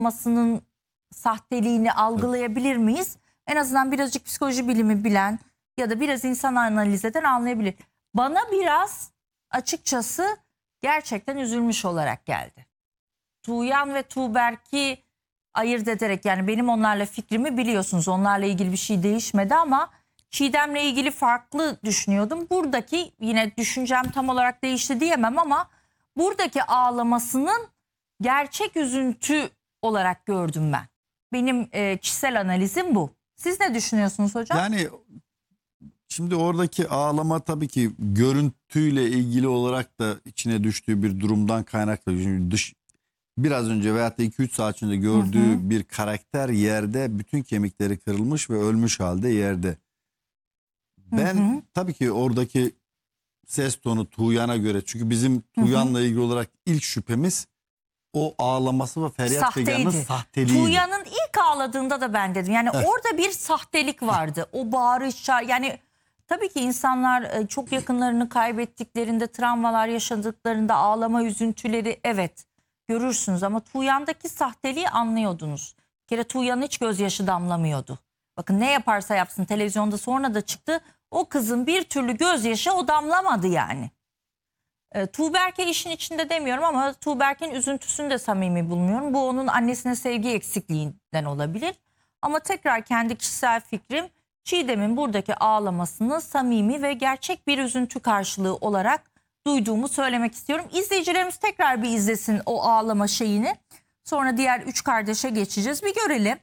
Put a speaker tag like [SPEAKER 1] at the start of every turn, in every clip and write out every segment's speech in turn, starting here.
[SPEAKER 1] ağlamasının sahteliğini algılayabilir miyiz? En azından birazcık psikoloji bilimi bilen ya da biraz insan analiz eden anlayabilir. Bana biraz açıkçası gerçekten üzülmüş olarak geldi. Tuğyan ve Tuğberk'i ayırt ederek, yani benim onlarla fikrimi biliyorsunuz, onlarla ilgili bir şey değişmedi ama Çiğdem'le ilgili farklı düşünüyordum. Buradaki yine düşüncem tam olarak değişti diyemem ama buradaki ağlamasının gerçek üzüntü olarak gördüm ben. Benim kişisel analizim bu. Siz ne düşünüyorsunuz hocam?
[SPEAKER 2] Yani şimdi oradaki ağlama tabii ki görüntüyle ilgili olarak da içine düştüğü bir durumdan kaynaklı. Şimdi biraz önce veyahut da 2-3 saat önce gördüğü bir karakter yerde, bütün kemikleri kırılmış ve ölmüş halde yerde. Ben tabii ki oradaki ses tonu Tuğyan'a göre, çünkü bizim Tuğyan'la ilgili olarak ilk şüphemiz o ağlaması ve feryat figanının sahteliğiydi.
[SPEAKER 1] Tuğyan'ın ilk ağladığında da ben dedim. Yani orada bir sahtelik vardı. O bağırış, yani tabii ki insanlar çok yakınlarını kaybettiklerinde, travmalar yaşadıklarında ağlama üzüntüleri evet görürsünüz ama Tuğyan'daki sahteliği anlıyordunuz. Bir kere Tuğyan'ın hiç gözyaşı damlamıyordu. Bakın ne yaparsa yapsın, televizyonda sonra da çıktı. O kızın bir türlü gözyaşı o damlamadı yani. Tuğberk'e işin içinde demiyorum ama Tuğberk'in üzüntüsünü de samimi bulmuyorum. Bu onun annesine sevgi eksikliğinden olabilir. Ama tekrar kendi kişisel fikrim, Çiğdem'in buradaki ağlamasını samimi ve gerçek bir üzüntü karşılığı olarak duyduğumu söylemek istiyorum. İzleyicilerimiz tekrar bir izlesin o ağlama şeyini. Sonra diğer 3 kardeşe geçeceğiz. Bir görelim.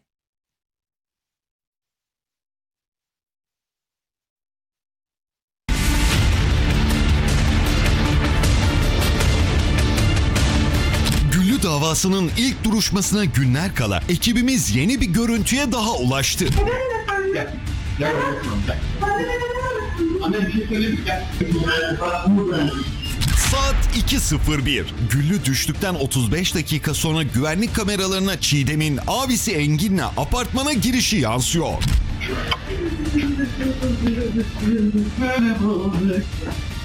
[SPEAKER 3] Davasının ilk duruşmasına günler kala ekibimiz yeni bir görüntüye daha ulaştı.
[SPEAKER 4] Gel. Gel oğlum, gel. Anne bir şey söyleyeyim mi? Gel.
[SPEAKER 3] Saat 2:01. Güllü düştükten 35 dakika sonra güvenlik kameralarına Çiğdem'in abisi Engin'le apartmana girişi yansıyor.